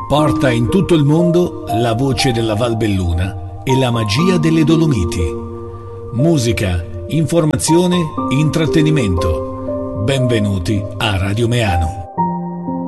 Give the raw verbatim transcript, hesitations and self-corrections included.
Porta in tutto il mondo la voce della Val Belluna e la magia delle Dolomiti. Musica, informazione, intrattenimento. Benvenuti a Radio Meano.